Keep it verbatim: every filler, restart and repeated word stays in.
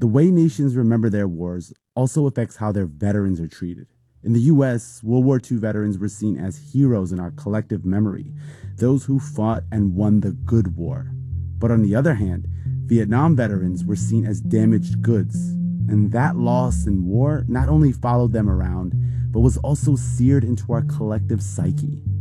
The way nations remember their wars also affects how their veterans are treated. In the U S, World War Two veterans were seen as heroes in our collective memory, those who fought and won the good war. But on the other hand, Vietnam veterans were seen as damaged goods, and that loss in war not only followed them around, but was also seared into our collective psyche.